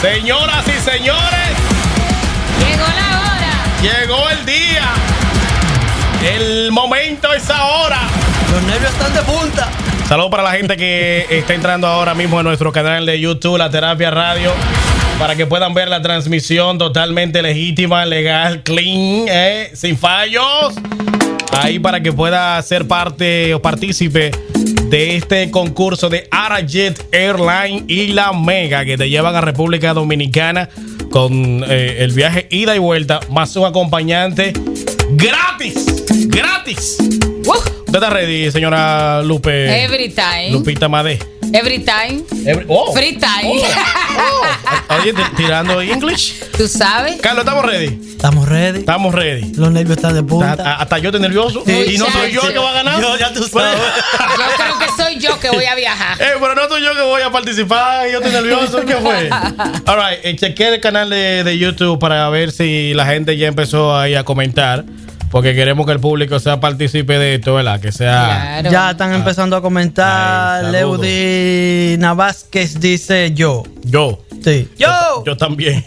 Señoras y señores, llegó la hora. Llegó el día. El momento es ahora. Los nervios están de punta. Saludos para la gente que está entrando ahora mismo en nuestro canal de YouTube, La Terapia Radio, para que puedan ver la transmisión totalmente legítima, legal, clean, sin fallos. Ahí para que pueda ser parte o partícipe de este concurso de Arajet Airlines y la Mega, que te llevan a República Dominicana con el viaje ida y vuelta, más un acompañante gratis. ¡Gratis! ¿Usted está ready, señora Lupe? Every time. Lupita Madé. Every time. Free time. Oye, tirando English. ¿Tú sabes? Carlos, ¿estamos ready? Estamos ready. Estamos ready. Los nervios están de punta. Hasta yo estoy nervioso. Sí, y no soy yo el que va a ganar. Yo, ya tú sabes. Yo creo que soy yo que voy a viajar. Pero no soy yo que voy a participar. Yo estoy nervioso. ¿Qué fue? All right, chequeé el canal de YouTube para ver si la gente ya empezó ahí a comentar. Porque queremos que el público sea partícipe de esto, ¿verdad? Que sea... Claro. Ya están empezando a comentar. Ay, Leudina Vázquez dice yo. Yo. Sí. Yo también.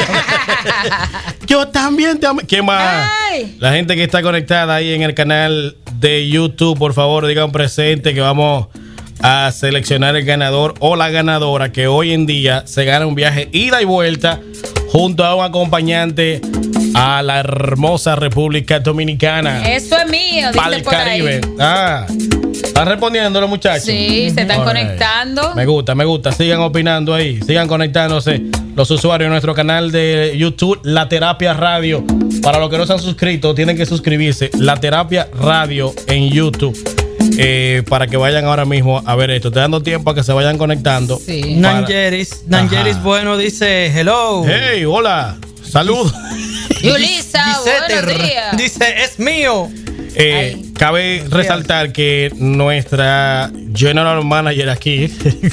Yo también. ¿Qué más? Ay. La gente que está conectada ahí en el canal de YouTube, por favor, digan presente que vamos a seleccionar el ganador o la ganadora que hoy en día se gana un viaje ida y vuelta junto a un acompañante a la hermosa República Dominicana. Eso es mío, dice Para el por Caribe. ahí. ¿Están respondiendo los muchachos? Sí, se están conectando. Me gusta. Sigan opinando ahí. Sigan conectándose los usuarios de nuestro canal de YouTube, La Terapia Radio. Para los que no se han suscrito, tienen que suscribirse. La Terapia Radio en YouTube. Para que vayan ahora mismo a ver esto. Estoy dando tiempo a que se vayan conectando. Sí. Nanjeris Bueno dice hello. Hey, hola. Salud. Yulisa, buenos días. Dice es mío. Cabe resaltar que nuestra general manager aquí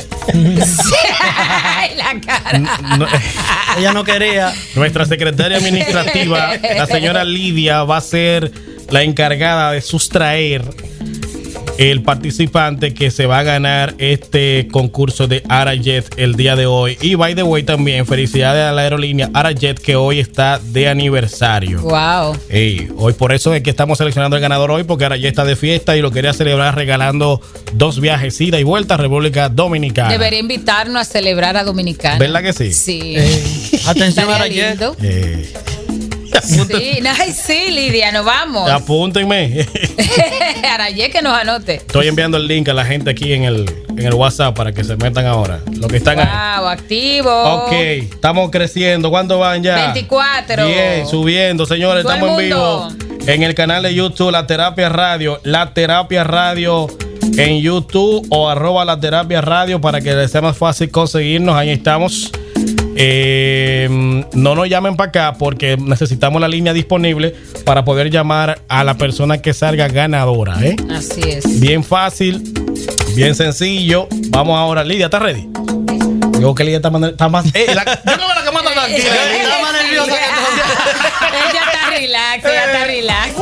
Ay, la cara. Ella no quería. Nuestra secretaria administrativa, la señora Lidia, va a ser la encargada de sustraer el participante que se va a ganar este concurso de Arajet el día de hoy. Y by the way también, felicidades a la aerolínea Arajet que hoy está de aniversario. Wow. Hoy por eso es que estamos seleccionando el ganador hoy, porque Arajet está de fiesta y lo quería celebrar regalando 2 viajes ida y vuelta a República Dominicana. Debería invitarnos a celebrar a Dominicana. ¿Verdad que sí? Sí. Atención a Estaría Arajet. lindo. Sí, Lidia, nos vamos. Apúntenme. Arajet que nos anote. Estoy enviando el link a la gente aquí en el WhatsApp para que se metan ahora. Los que están ahí. Wow, activo. Ok, estamos creciendo. ¿Cuánto van ya? 24. Bien, subiendo, señores. Todo el Estamos en vivo mundo. en el canal de YouTube La Terapia Radio. La Terapia Radio en YouTube o @ La Terapia Radio para que les sea más fácil conseguirnos. Ahí estamos. No nos llamen para acá porque necesitamos la línea disponible para poder llamar a la persona que salga ganadora. Así es. Bien fácil, bien sencillo. Vamos ahora. Lidia, ¿estás ready? Digo que Lidia está más... yo no veo la que manda tranquila. Está más nerviosa que todo. Ella está relax.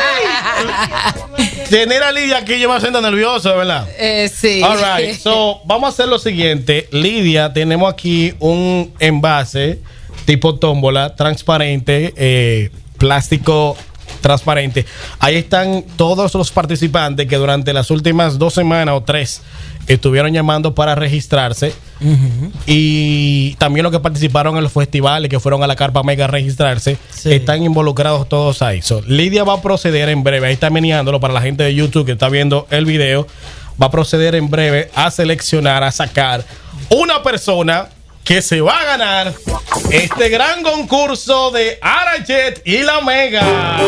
Tener a Lidia aquí yo me siento nervioso, ¿verdad? Sí. All right, so vamos a hacer lo siguiente. Lidia, tenemos aquí un envase tipo tómbola, transparente, plástico transparente. Ahí están todos los participantes que durante las últimas 2 semanas o 3 estuvieron llamando para registrarse. Y también los que participaron en los festivales, que fueron a la Carpa Mega a registrarse, están involucrados todos ahí. So, Lidia va a proceder en breve, ahí está meneándolo para la gente de YouTube que está viendo el video, va a proceder en breve a seleccionar, a sacar una persona que se va a ganar este gran concurso de Arajet y la Mega.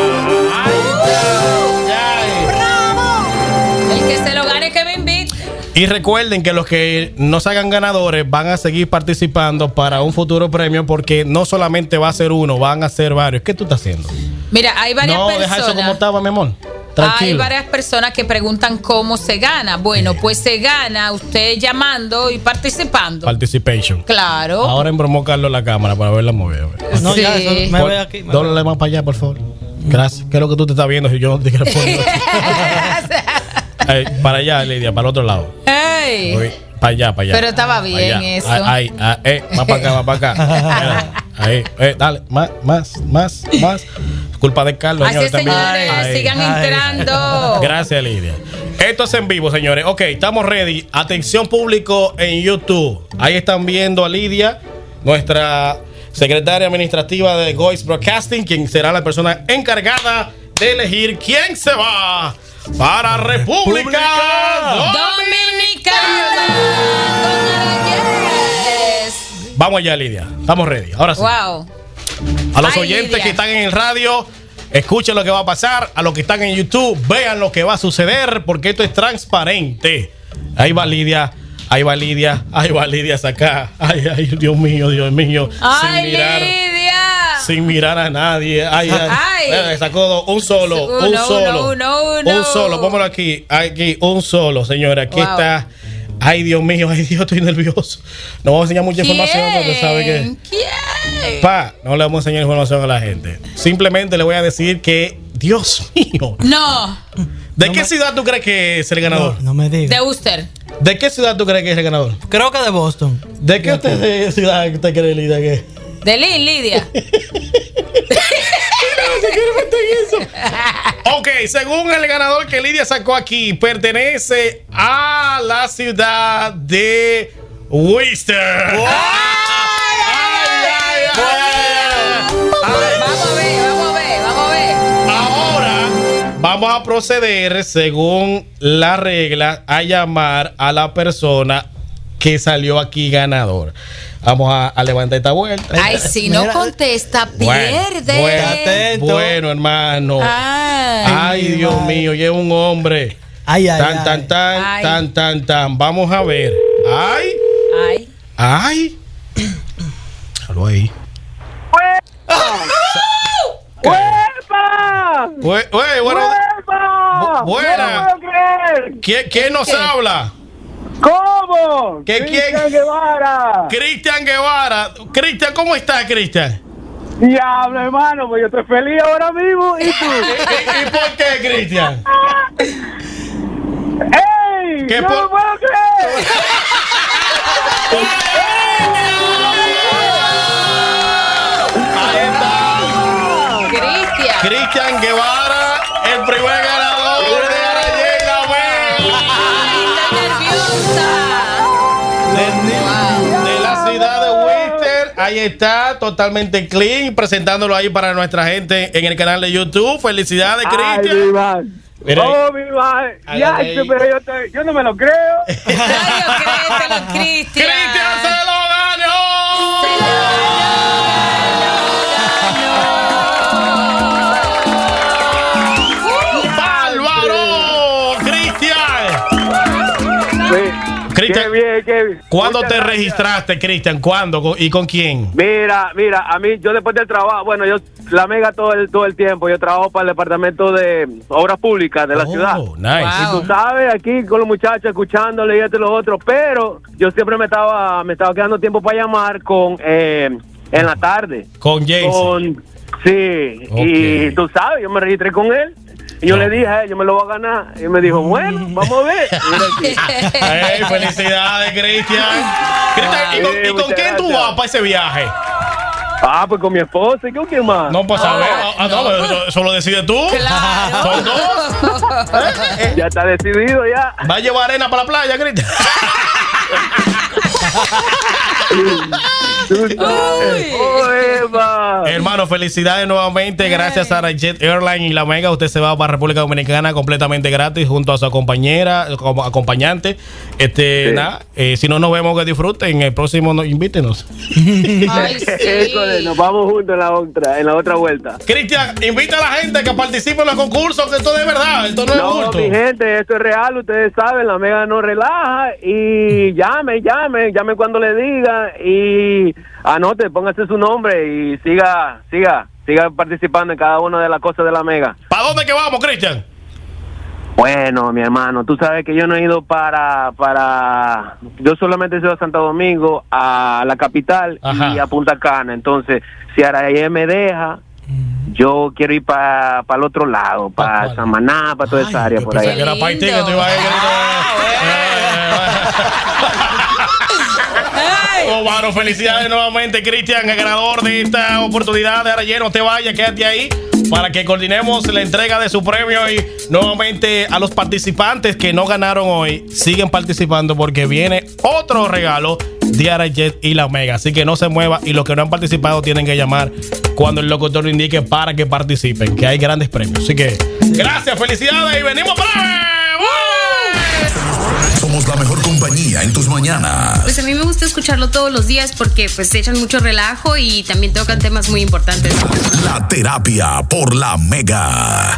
¡Bravo! El que se lo gane que me invite. Y recuerden que los que no se hagan ganadores van a seguir participando para un futuro premio, porque no solamente va a ser uno, van a ser varios. ¿Qué tú estás haciendo? Mira, hay varias No, personas. deja eso como estaba, mi amor. Tranquilo. Hay varias personas que preguntan cómo se gana. Bueno, pues se gana usted llamando y participando. Participation. Claro. Ahora embromó Carlos la cámara para verla mover. No, Sí. ya, eso, me voy aquí. Dóblale más para allá, por favor. Gracias. ¿Qué es lo que tú te estás viendo si yo no te quiero poner? Para allá, Lidia, para el otro lado. Hey. Para allá, para allá. Pero estaba bien allá. eso. Más para acá, más para acá. Mira, ahí, dale, más. Culpa de Carlos. Así, También. señores, sigan entrando. Gracias, Lidia. Esto es en vivo, señores. Ok, estamos ready. Atención público en YouTube. Ahí están viendo a Lidia, nuestra secretaria administrativa de Goiz Broadcasting, quien será la persona encargada de elegir quién se va para República Dominicana. Yes. Vamos allá, Lidia. Estamos ready. Ahora sí. Wow. A los Ay, oyentes Lidia, que están en el radio, escuchen lo que va a pasar. A los que están en YouTube, vean lo que va a suceder, porque esto es transparente. Ahí va Lidia. Ahí va Lidia. Ahí va Lidia acá. Ay, Dios mío, Dios mío. Ay, Lidia. Sin mirar a nadie. Ay. Sacó un solo. Uno. Un solo. Póngalo aquí. Aquí, un solo, señora. Aquí está. Ay, Dios mío, estoy nervioso. No vamos a enseñar mucha información porque sabe que. ¿Quién? No le vamos a enseñar información a la gente. Simplemente le voy a decir que, Dios mío. No. ¿De qué ciudad tú crees que es el ganador? No me digas. De Uster. ¿De qué ciudad tú crees que es el ganador? Creo que de Boston. ¿De qué ciudad usted cree, Lidia, que? De Lidia. Ok, según el ganador que Lidia sacó aquí, pertenece a la ciudad de Worcester. Vamos a ver. Ahora vamos a proceder, según la regla, a llamar a la persona que salió aquí ganador. Vamos a levantar esta vuelta. Ay, si no contesta, pierde. Bueno, hermano. Ay, Dios mío, y es un hombre. Tan. Vamos a ver. Ay. Déjalo ahí. Buena. ¿Quién nos habla? ¿Cómo? Cristian Guevara. Cristian Guevara. Cristian, ¿cómo estás, Cristian? Diablo, hermano, pues yo estoy feliz ahora mismo. ¿Y tú? ¿Y por qué, Cristian? ¡Ey! ¿Qué ¡No lo puedo creer! Cristian Guevara, el primer ganador de Arayén de la ciudad de Worcester. Ahí está, totalmente clean, presentándolo ahí para nuestra gente en el canal de YouTube. Felicidades, Cristian. Mira mi madre. Ya, pero yo no me lo creo. Créetelo, Cristian. ¡Cristian se lo ganó! Cristian, qué bien. ¿Cuándo te registraste, Cristian? ¿Cuándo y con quién? Mira, a mí, yo después del trabajo, bueno, yo la mega todo el tiempo, yo trabajo para el departamento de obras públicas de la ciudad. Nice. Y tú sabes, aquí con los muchachos escuchándole y esto y lo otro, pero yo siempre me estaba quedando tiempo para llamar en la tarde. Con Jason. Sí, okay. Y tú sabes, yo me registré con él. Y yo le dije a él, yo me lo voy a ganar. Y me dijo, bueno, vamos a ver. Hey, felicidades, Cristian. ¿Y con quién tú vas para ese viaje? Pues con mi esposa. ¿Y con quién más? No, pues a ver. No, eso lo decides tú. Claro. Son dos. Ya está decidido ya. ¿Va a llevar arena para la playa, Cristian? Hermano, felicidades nuevamente. Gracias a Jet Airlines y la Mega. Usted se va para República Dominicana completamente gratis junto a su compañera, como acompañante. Sí. Nada, si no nos vemos, que disfruten. El próximo, invítenos. Ay, sí. Nos vamos juntos en la otra vuelta. Cristian, invita a la gente que participe en los concursos, que esto es verdad, esto no es bulto. Mi gente, esto es real, ustedes saben, la Mega no relaja. Y llame cuando le diga y anote, póngase su nombre y siga participando en cada una de las cosas de la Mega. ¿Para dónde que vamos, Cristian? Bueno, mi hermano, tú sabes que yo no he ido yo solamente he ido a Santo Domingo, a la capital. Ajá. Y a Punta Cana. Entonces, si Arayén me deja, yo quiero ir para el otro lado, para Samaná, para toda esa área por allá. Era para Haití que tú ibas a ir. Oh, bueno, felicidades nuevamente, Cristian, el ganador de esta oportunidad de Arellano. No te vayas, quédate ahí para que coordinemos la entrega de su premio. Y nuevamente a los participantes que no ganaron hoy, siguen participando porque viene otro regalo de Arayet y la Omega. Así que no se mueva, y los que no han participado tienen que llamar cuando el locutor lo indique para que participen, que hay grandes premios. Así que gracias, felicidades y venimos para... Somos la mejor compañía en tus mañanas. Pues a mí me gusta escucharlo todos los días porque pues echan mucho relajo y también tocan temas muy importantes. La terapia por la Mega.